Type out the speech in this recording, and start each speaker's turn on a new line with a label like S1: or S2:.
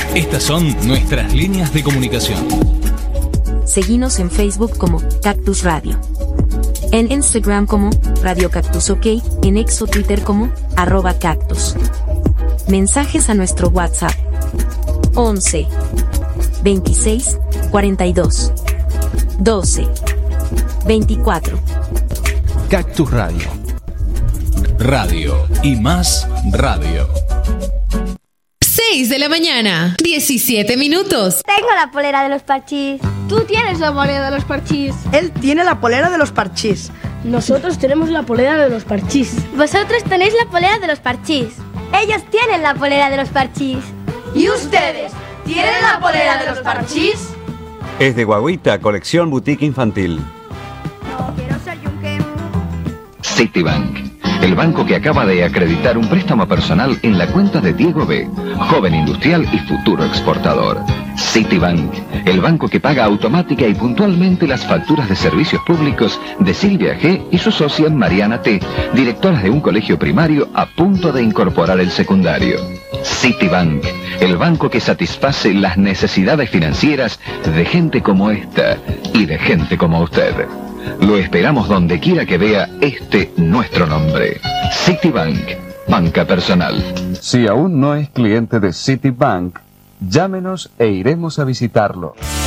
S1: Estas son nuestras líneas de comunicación.
S2: Seguinos en Facebook como Cactus Radio, en Instagram como Radio Cactus OK, en X o Twitter como @cactus. Mensajes a nuestro WhatsApp 11 26 42 12 24.
S1: Cactus Radio. Radio y más radio.
S3: 6 de la mañana, 17 minutos.
S4: Tengo la polera de los parchís.
S5: Tú tienes la polera de los parchís.
S6: Él tiene la polera de los parchís.
S5: Nosotros tenemos la polera de los parchís.
S4: Vosotros tenéis la polera de los parchís. Ellos tienen la polera de los parchís.
S7: ¿Y ustedes tienen la polera de los parchís?
S8: Es de Guaguita, colección boutique infantil.
S4: No quiero ser yunque.
S9: Citibank, el banco que acaba de acreditar un préstamo personal en la cuenta de Diego B., joven industrial y futuro exportador. Citibank, el banco que paga automática y puntualmente las facturas de servicios públicos de Silvia G. y su socia Mariana T., directoras de un colegio primario a punto de incorporar el secundario. Citibank, el banco que satisface las necesidades financieras de gente como esta y de gente como usted. Lo esperamos donde quiera que vea nuestro nombre. Citibank, banca personal.
S8: Si aún no es cliente de Citibank, llámenos e iremos a visitarlo.